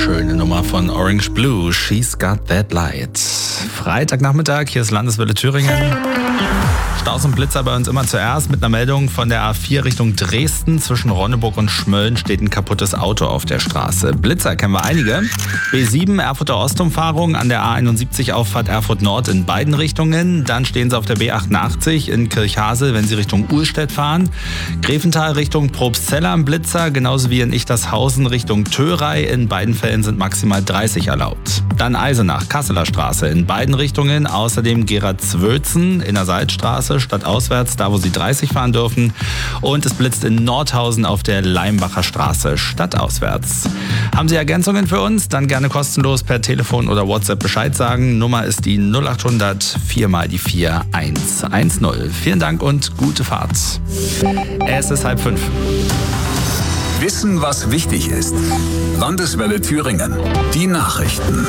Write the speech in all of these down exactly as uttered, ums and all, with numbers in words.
Schöne Nummer von Orange Blue, She's Got That Light. Freitagnachmittag, hier ist Landeswelle Thüringen. Staus und Blitzer bei uns immer zuerst mit einer Meldung von der A vier Richtung Dresden. Zwischen Ronneburg und Schmölln steht ein kaputtes Auto auf der Straße. Blitzer kennen wir einige. B sieben, Erfurter Ostumfahrung an der A einundsiebzig, Auffahrt Erfurt Nord in beiden Richtungen. Dann stehen sie auf der B achtundachtzig in Kirchhasel, wenn sie Richtung Uhlstedt fahren. Greventhal Richtung Probstzella am Blitzer, genauso wie in Ichtershausen Richtung Thörei. In beiden Fällen sind maximal dreißig erlaubt. Dann Eisenach, Kasseler Straße in beiden Richtungen. Außerdem Gerard-Zwölzen in der Salzstraße, stadtauswärts, da wo Sie dreißig fahren dürfen. Und es blitzt in Nordhausen auf der Leimbacher Straße, stadtauswärts. Haben Sie Ergänzungen für uns? Dann gerne kostenlos per Telefon oder WhatsApp Bescheid sagen. Nummer ist die null achthundert vier mal die vier eins eins null. Vielen Dank und gute Fahrt. Es ist halb fünf. Wissen, was wichtig ist. Landeswelle Thüringen. Die Nachrichten.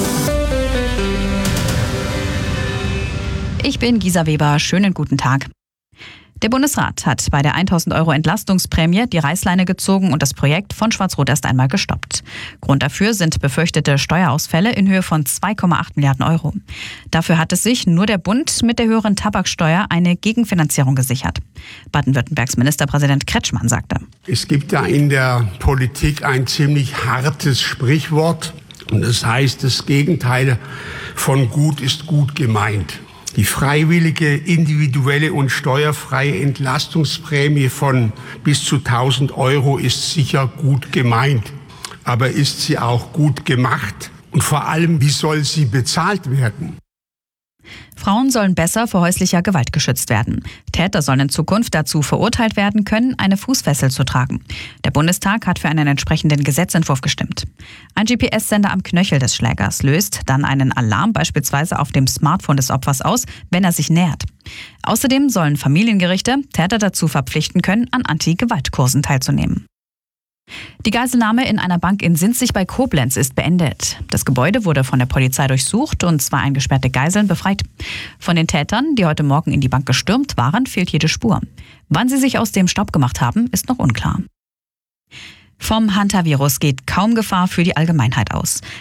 Ich bin Gisa Weber. Schönen guten Tag. Der Bundesrat hat bei der tausend Euro Entlastungsprämie die Reißleine gezogen und das Projekt von Schwarz-Rot erst einmal gestoppt. Grund dafür sind befürchtete Steuerausfälle in Höhe von zwei Komma acht Milliarden Euro. Dafür hat es sich nur der Bund mit der höheren Tabaksteuer eine Gegenfinanzierung gesichert. Baden-Württembergs Ministerpräsident Kretschmann sagte: Es gibt da in der Politik ein ziemlich hartes Sprichwort. Und das heißt, das Gegenteil von gut ist gut gemeint. Die freiwillige, individuelle und steuerfreie Entlastungsprämie von bis zu tausend Euro ist sicher gut gemeint. Aber ist sie auch gut gemacht? Und vor allem, wie soll sie bezahlt werden? Frauen sollen besser vor häuslicher Gewalt geschützt werden. Täter sollen in Zukunft dazu verurteilt werden können, eine Fußfessel zu tragen. Der Bundestag hat für einen entsprechenden Gesetzentwurf gestimmt. Ein G P S-Sender am Knöchel des Schlägers löst dann einen Alarm beispielsweise auf dem Smartphone des Opfers aus, wenn er sich nähert. Außerdem sollen Familiengerichte Täter dazu verpflichten können, an Anti-Gewalt-Kursen teilzunehmen. Die Geiselnahme in einer Bank in Sinzig bei Koblenz ist beendet. Das Gebäude wurde von der Polizei durchsucht und zwei eingesperrte Geiseln befreit. Von den Tätern, die heute Morgen in die Bank gestürmt waren, fehlt jede Spur. Wann sie sich aus dem Staub gemacht haben, ist noch unklar. Vom Hantavirus geht kaum Gefahr für die Allgemeinheit aus.